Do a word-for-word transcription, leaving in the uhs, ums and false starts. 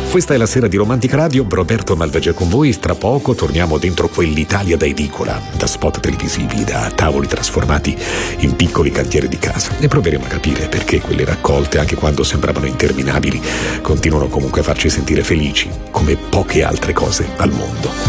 Questa è la sera di Romantic Radio, Roberto Malvagia con voi. Tra poco torniamo dentro quell'Italia da edicola, da spot televisivi, da tavoli trasformati in piccoli cantieri di casa, e proveremo a capire perché quelle raccolte, anche quando sembravano interminabili, continuano comunque a farci sentire felici come poche altre cose al mondo.